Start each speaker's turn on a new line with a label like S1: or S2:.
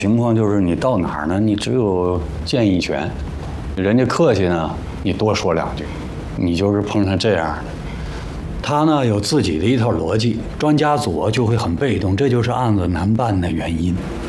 S1: 情况就是你到哪儿呢，你只有建议权，人家客气呢，你多说两句，你就是碰上这样的。他呢有自己的一套逻辑，专家组就会很被动，这就是案子难办的原因。